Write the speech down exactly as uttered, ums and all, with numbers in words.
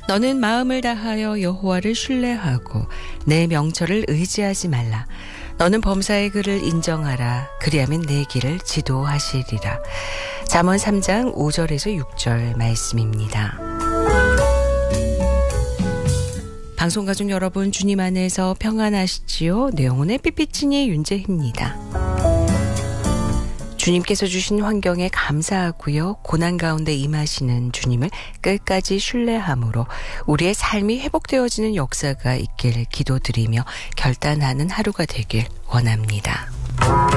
너는 마음을 다하여 여호와를 신뢰하고 내 명철을 의지하지 말라. 너는 범사의 글을 인정하라. 그리하면 내 길을 지도하시리라. 잠언 삼 장 오 절에서 육 절 말씀입니다. 방송가족 여러분, 주님 안에서 평안하시지요? 네, 영혼의 삐삐친이의 윤재희입니다. 주님께서 주신 환경에 감사하고요. 고난 가운데 임하시는 주님을 끝까지 신뢰함으로 우리의 삶이 회복되어지는 역사가 있길 기도드리며 결단하는 하루가 되길 원합니다.